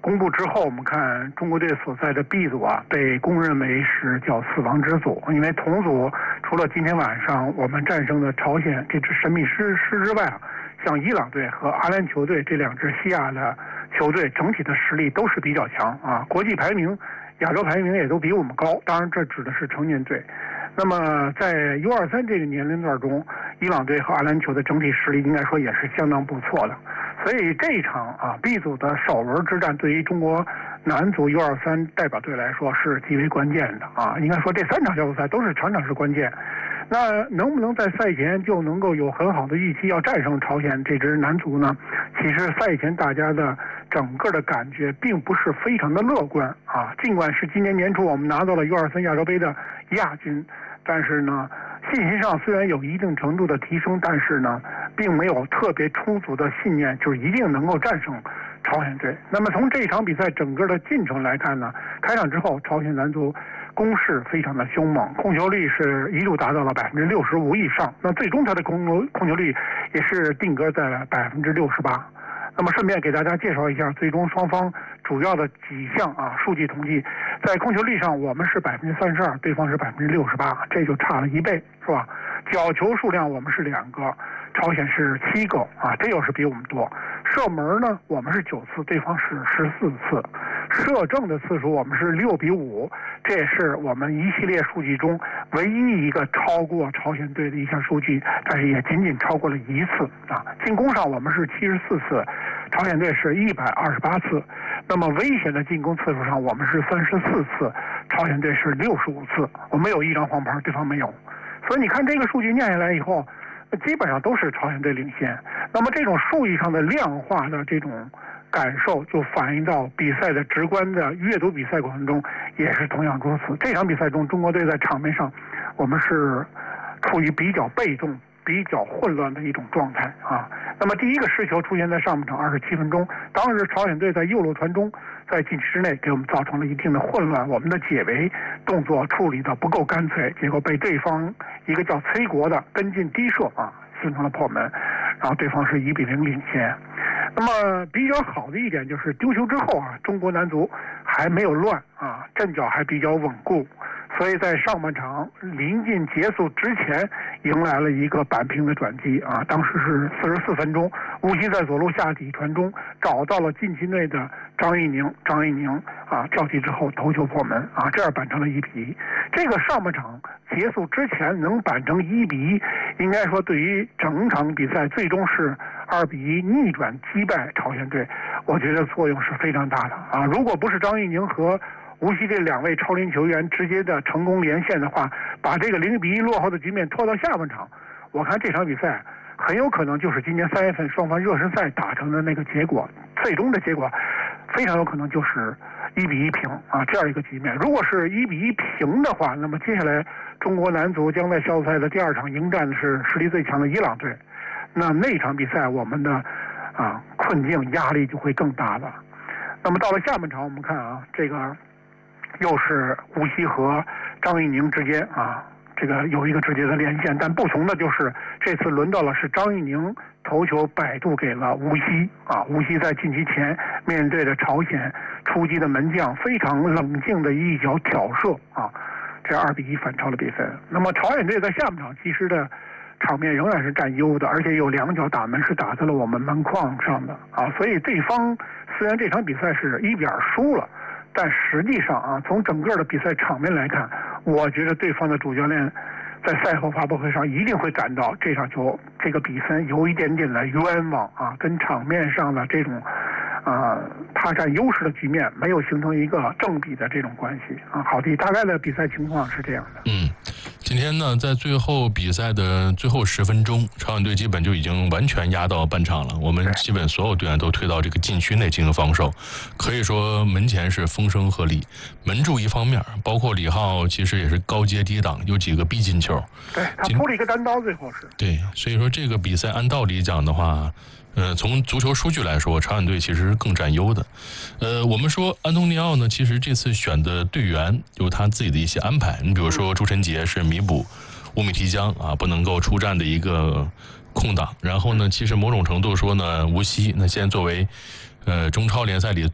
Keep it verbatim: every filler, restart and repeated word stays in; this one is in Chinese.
公布之后，我们看中国队所在的 B 组啊，被公认为是叫死亡之组，因为同组除了今天晚上我们战胜的朝鲜这支神秘师师之外啊，像伊朗队和阿联酋队这两支西亚的球队，整体的实力都是比较强啊，国际排名、亚洲排名也都比我们高。当然，这指的是成年队。那么在 U 二三 这个年龄段中，伊朗队和阿联酋的整体实力应该说也是相当不错的。所以这一场啊 B 组的首轮之战，对于中国男足 U 二三 代表队来说是极为关键的啊。应该说这三场小组赛都是场场是关键。那能不能在赛前就能够有很好的预期要战胜朝鲜这支男足呢？其实赛前大家的整个的感觉并不是非常的乐观啊。尽管是今年年初我们拿到了 U 二三 亚洲杯的亚军，但是呢，信心上虽然有一定程度的提升，但是呢，并没有特别充足的信念，就是一定能够战胜朝鲜队。那么从这一场比赛整个的进程来看呢，开场之后，朝鲜男足攻势非常的凶猛，控球率是一度达到了百分之六十五以上。那最终他的控球控球率也是定格在了百分之六十八。那么顺便给大家介绍一下最终双方主要的几项啊数据统计，在控球率上我们是百分之三十二，对方是百分之六十八，这就差了一倍，是吧？角球数量我们是两个，朝鲜是七个啊，这又是比我们多。射门呢，我们是九次，对方是十四次。射正的次数我们是六比五，这也是我们一系列数据中唯一一个超过朝鲜队的一项数据，但是也仅仅超过了一次啊。进攻上我们是七十四次，朝鲜队是一百二十八次。那么危险的进攻次数上我们是三十四次，朝鲜队是六十五次。我们有一张黄牌，对方没有。所以你看这个数据念下来以后，基本上都是朝鲜队领先。那么这种数据上的量化的这种感受，就反映到比赛的直观的阅读比赛过程中也是同样如此。这场比赛中，中国队在场面上我们是处于比较被动、比较混乱的一种状态啊。那么第一个失球出现在上半场二十七分钟，当时朝鲜队在右路传中，在禁区之内给我们造成了一定的混乱，我们的解围动作处理的不够干脆，结果被对方一个叫崔国的跟进低射啊，形成了破门，然后对方是一比零领先。那么比较好的一点就是丢球之后啊，中国男足还没有乱啊，阵脚还比较稳固，所以在上半场临近结束之前迎来了一个扳平的转机啊。当时是四十四分钟，吴曦在左路下底传中，找到了禁区内的张玉宁，张玉宁啊跳起之后头球破门啊，这样扳成了一比一。这个上半场结束之前能扳成一比一，应该说对于整场比赛最终是二比一逆转击败朝鲜队，我觉得作用是非常大的啊！如果不是张玉宁和吴曦这两位超龄球员直接的成功连线的话，把这个零比一落后的局面拖到下半场，我看这场比赛很有可能就是今年三月份双方热身赛打成的那个结果，最终的结果非常有可能就是一比一平啊，这样一个局面。如果是一比一平的话，那么接下来中国男足将在小组赛的第二场迎战的是实力最强的伊朗队。那那场比赛我们的啊困境压力就会更大了。那么到了下半场，我们看啊，这个又是吴曦和张玉宁之间啊，这个有一个直接的连线，但不同的就是这次轮到了是张玉宁头球摆渡给了吴曦啊，吴曦在禁区前面对着朝鲜出击的门将，非常冷静的一脚挑射啊，这二比一反超了比分。那么朝鲜队在下半场其实的场面仍然是占优的，而且有两脚打门是打在了我们门框上的啊，所以对方虽然这场比赛是一比二输了，但实际上啊，从整个的比赛场面来看，我觉得对方的主教练在赛后发布会上一定会感到这场球这个比分有一点点的冤枉啊，跟场面上的这种啊他占优势的局面没有形成一个正比的这种关系啊。好的，大概的比赛情况是这样的。 嗯。今天呢，在最后比赛的最后十分钟，朝鲜队基本就已经完全压到半场了。我们基本所有队员都推到这个禁区内进行防守，可以说门前是风声鹤唳。门柱一方面，包括李浩其实也是高接低挡，有几个逼进球。 对，他扑了一个单刀，最后是。 对，所以说这个比赛按道理讲的话，呃，从足球数据来说，朝鲜队其实是更占优的。呃，我们说安东尼奥呢，其实这次选的队员有他自己的一些安排。你比如说朱晨杰是弥补乌米提江啊不能够出战的一个空档，然后呢，其实某种程度说呢，吴曦那现在作为呃中超联赛里